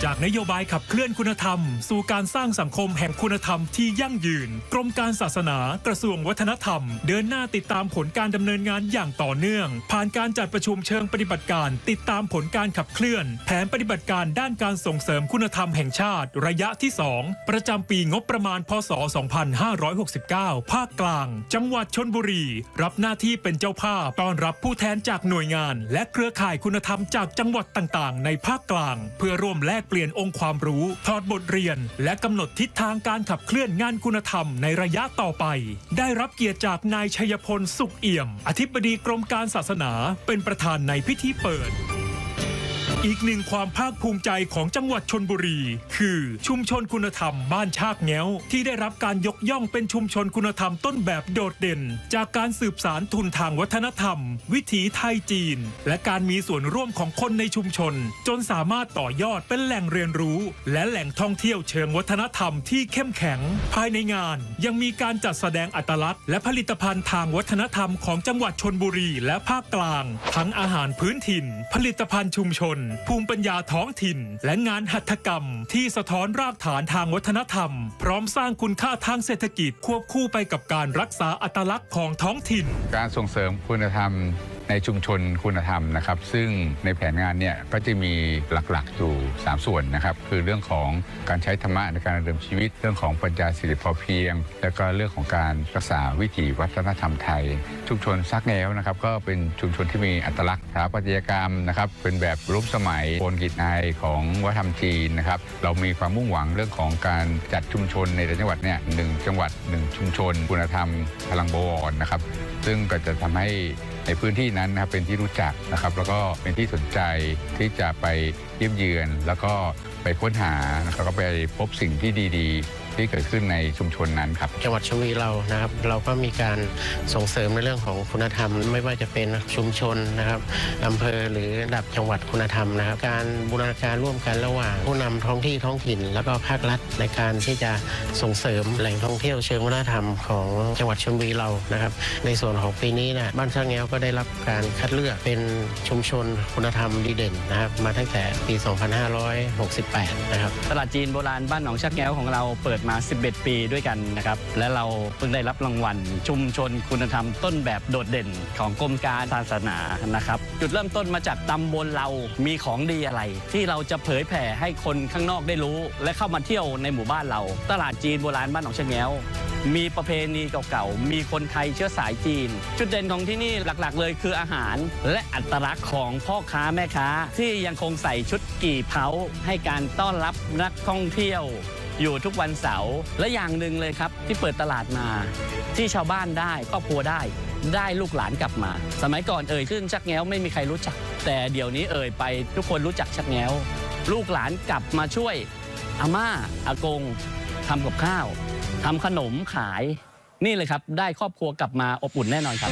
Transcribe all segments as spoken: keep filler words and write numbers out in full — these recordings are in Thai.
จากนโยบายขับเคลื่อนคุณธรรมสู่การสร้างสังคมแห่งคุณธรรมที่ยั่งยืนกรมการศาสนากระทรวงวัฒนธรรมเดินหน้าติดตามผลการดำเนินงานอย่างต่อเนื่องผ่านการจัดประชุมเชิงปฏิบัติการติดตามผลการขับเคลื่อนแผนปฏิบัติการด้านการส่งเสริมคุณธรรมแห่งชาติระยะที่สองประจำปีงบประมาณพ.ศ. สองพันห้าร้อยหกสิบเก้าภาคกลางจังหวัดชลบุรีรับหน้าที่เป็นเจ้าภาพต้อนรับผู้แทนจากหน่วยงานและเครือข่ายคุณธรรมจากจังหวัดต่างๆในภาคกลางเพื่อร่วมแลกเปลี่ยนองค์ความรู้ถอดบทเรียนและกำหนดทิศทางการขับเคลื่อนงานคุณธรรมในระยะต่อไปได้รับเกียรติจากนายชัยพลสุขเอี่ยมอธิบดีกรมการศาสนาเป็นประธานในพิธีเปิดอีกหนึ่งความภาคภูมิใจของจังหวัดชลบุรีคือชุมชนคุณธรรมบ้านชากแง้วที่ได้รับการยกย่องเป็นชุมชนคุณธรรมต้นแบบโดดเด่นจากการสืบสานทุนทางวัฒนธรรมวิถีไทยจีนและการมีส่วนร่วมของคนในชุมชนจนสามารถต่อยอดเป็นแหล่งเรียนรู้และแหล่งท่องเที่ยวเชิงวัฒนธรรมที่เข้มแข็งภายในงานยังมีการจัดแสดงอัตลักษณ์และผลิตภัณฑ์ทางวัฒนธรรมของจังหวัดชลบุรีและภาคกลางทั้งอาหารพื้นถิ่นผลิตภัณฑ์ชุมชนภูมิปัญญาท้องถิ่นและงานหัตถกรรมที่สะท้อนรากฐานทางวัฒนธรรมพร้อมสร้างคุณค่าทางเศรษฐกิจควบคู่ไปกับการรักษาอัตลักษณ์ของท้องถิ่นการส่งเสริมคุณธรรมในชุมชนคุณธรรมนะครับซึ่งในแผนงานเนี่ยก็จะมีหลักๆอยู่สามส่วนนะครับคือเรื่องของการใช้ธรรมะในการดำเนินชีวิตเรื่องของปัญญาสิริพอเพียงและก็เรื่องของการรักษาวิถีวัฒนธรรมไทยชุมชนซักแง้วนะครับก็เป็นชุมชนที่มีอัตลักษณ์สถาปัตยกรรมนะครับเป็นแบบร่วมสมัยโอนกิจนายของวัฒนธรรมจีนนะครับเรามีความมุ่งหวังเรื่องของการจัดชุมชนในแต่จังหวัดเนี่ยหนึ่งจังหวัดหนึ่งชุมชนคุณธรรมพลังบวรนะครับซึ่งก็จะทำให้ในพื้นที่นั้นนะครับเป็นที่รู้จักนะครับแล้วก็เป็นที่สนใจที่จะไปเยี่ยมเยือนแล้วก็ไปค้นหาแล้วก็ไปพบสิ่งที่ดีๆที่เกิดขึ้นในชุมชนนั้นครับจังหวัดชลบุรีเรานะครับเราก็มีการส่งเสริมในเรื่องของคุณธรรมไม่ว่าจะเป็นชุมชนนะครับอำเภอหรือระดับจังหวัดคุณธรรมนะครับการบูรณาการร่วมกันระหว่างผู้นำท้องที่ท้องถิ่นแล้วก็ภาครัฐในการที่จะส่งเสริมแหล่งท่องเที่ยวเชิงวัฒนธรรมของจังหวัดชลบุรีเรานะครับในส่วนของปีนี้นะบ้านชากแง้วก็ได้รับการคัดเลือกเป็นชุมชนคุณธรรมดีเด่นนะครับมาตั้งแต่ปี สองพันห้าร้อยหกสิบแปด นะครับตลาดจีนโบราณบ้านหนองชากแง้วของเราเปิดมาสิบเอ็ดปีด้วยกันนะครับและเราเพิ่งได้รับรางวัลชุมชนคุณธรรมต้นแบบโดดเด่นของกรมการศาสนานะครับจุดเริ่มต้นมาจากตำบลเรามีของดีอะไรที่เราจะเผยแผ่ให้คนข้างนอกได้รู้และเข้ามาเที่ยวในหมู่บ้านเราตลาดจีนโบราณบ้านหนองชากแง้วมีประเพณีเก่าๆมีคนไทยเชื้อสายจีนจุดเด่นของที่นี่หลักๆเลยคืออาหารและอัตลักษณ์ของพ่อค้าแม่ค้าที่ยังคงใส่ชุดกี่เผาให้การต้อนรับนักท่องเที่ยวอยู่ทุกวันเสาร์และอย่างหนึ่งเลยครับที่เปิดตลาดมาที่ชาวบ้านได้ครอบครัวได้ได้ลูกหลานกลับมาสมัยก่อนเอ่ยขึ้นชักแง้วไม่มีใครรู้จักแต่เดี๋ยวนี้เอ่ยไปทุกคนรู้จักชักแง้วลูกหลานกลับมาช่วยอาม่าอากงทำกับข้าวทำขนมขายนี่เลยครับได้ครอบครัวกลับมาอบอุ่นแน่นอนครับ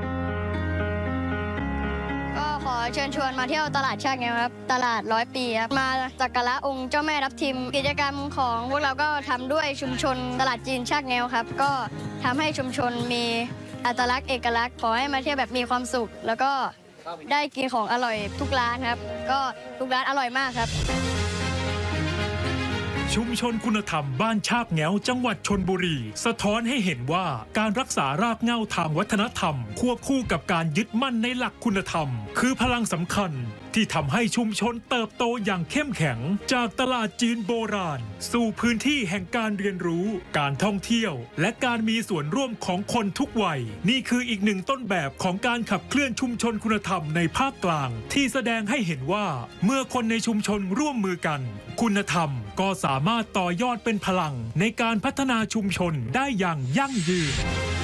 ขอเชิญชวนมาเที่ยวตลาดชากแง้วครับตลาดร้อยปีครับมาสักการะองค์เจ้าแม่ทับทิมกิจกรรมของพวกเราก็ทำด้วยชุมชนตลาดจีนชากแง้วครับก็ทำให้ชุมชนมีอัตลักษณ์เอกลักษณ์ขอให้มาเที่ยวแบบมีความสุขแล้วก็ได้กินของอร่อยทุกร้านครับก็ทุกร้านอร่อยมากครับชุมชนคุณธรรมบ้านชากแง้วจังหวัดชลบุรีสะท้อนให้เห็นว่าการรักษารากเหง้าทางวัฒนธรรมควบคู่กับการยึดมั่นในหลักคุณธรรมคือพลังสำคัญที่ทำให้ชุมชนเติบโตอย่างเข้มแข็งจากตลาดจีนโบราณสู่พื้นที่แห่งการเรียนรู้การท่องเที่ยวและการมีส่วนร่วมของคนทุกวัยนี่คืออีกหนึ่งต้นแบบของการขับเคลื่อนชุมชนคุณธรรมในภาคกลางที่แสดงให้เห็นว่าเมื่อคนในชุมชนร่วมมือกันคุณธรรมก็สามารถต่อยอดเป็นพลังในการพัฒนาชุมชนได้อย่างยั่งยืน